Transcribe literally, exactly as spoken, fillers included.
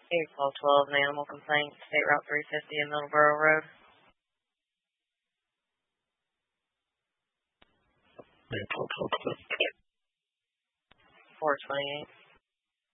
April twelve, an animal complaint, State Route three fifty in Middleborough Road. April twelfth. four twenty-eight.